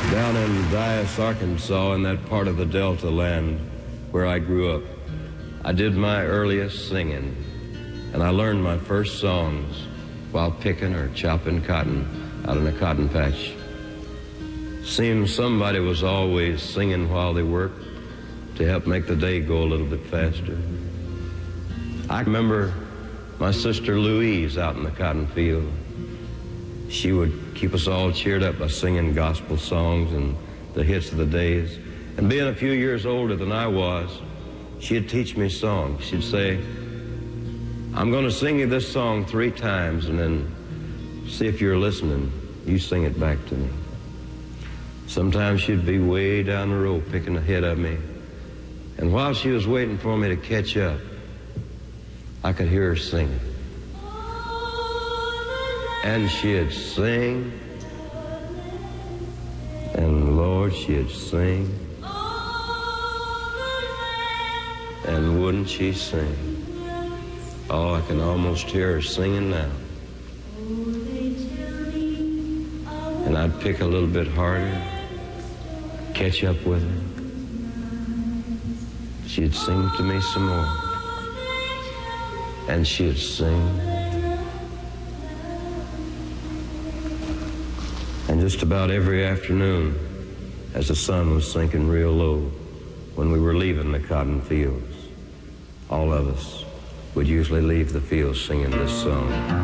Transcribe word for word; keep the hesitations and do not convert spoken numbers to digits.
Down in Dyess, Arkansas, in that part of the Delta land where I grew up, I did my earliest singing, and I learned my first songs while picking or chopping cotton out in a cotton patch. Seemed somebody was always singing while they worked to help make the day go a little bit faster. I remember my sister Louise out in the cotton field. She would keep us all cheered up by singing gospel songs and the hits of the days. And being a few years older than I was, she'd teach me songs. She'd say, I'm going to sing you this song three times, and then see if you're listening. You sing it back to me. Sometimes she'd be way down the road picking ahead of me. And while she was waiting for me to catch up, I could hear her singing. And she'd sing, and Lord, she'd sing, and wouldn't she sing? Oh, I can almost hear her singing now. And I'd pick a little bit harder, catch up with her. She'd sing to me some more, and she'd sing. And just about every afternoon, as the sun was sinking real low, when we were leaving the cotton fields, all of us would usually leave the fields singing this song.